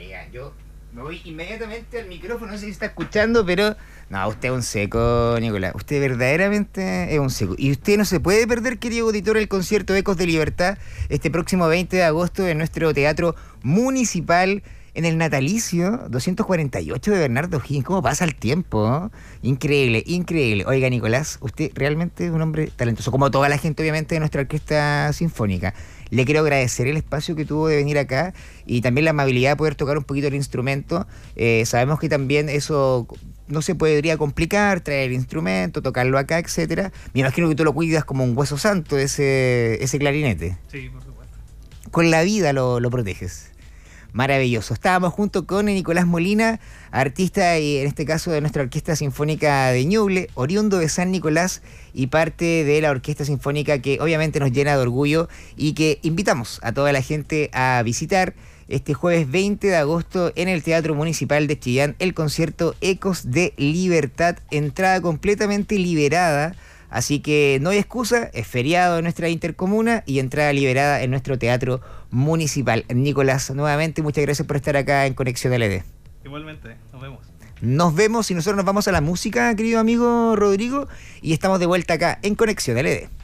Oiga, yo me voy inmediatamente al micrófono, no sé si está escuchando, pero... No, usted es un seco, Nicolás. Usted verdaderamente es un seco. Y usted no se puede perder, querido auditor, el concierto Ecos de Libertad este próximo 20 de agosto en nuestro Teatro Municipal en el natalicio 248 de Bernardo O'Higgins. ¿Cómo pasa el tiempo? Increíble, increíble. Oiga, Nicolás, usted realmente es un hombre talentoso, como toda la gente, obviamente, de nuestra orquesta sinfónica. Le quiero agradecer el espacio que tuvo de venir acá y también la amabilidad de poder tocar un poquito el instrumento. Sabemos que también eso no se podría complicar, traer el instrumento, tocarlo acá, etcétera. Me imagino que tú lo cuidas como un hueso santo, ese clarinete. Sí, por supuesto. Con la vida lo proteges. Maravilloso. Estábamos junto con Nicolás Molina, artista y en este caso de nuestra Orquesta Sinfónica de Ñuble, oriundo de San Nicolás y parte de la Orquesta Sinfónica que obviamente nos llena de orgullo y que invitamos a toda la gente a visitar este jueves 20 de agosto en el Teatro Municipal de Chillán el concierto Ecos de Libertad, entrada completamente liberada. Así que no hay excusa, es feriado en nuestra intercomuna y entrada liberada en nuestro teatro municipal. Nicolás, nuevamente muchas gracias por estar acá en Conexión LED. Igualmente, nos vemos. Nos vemos y nosotros nos vamos a la música, querido amigo Rodrigo, y estamos de vuelta acá en Conexión LED.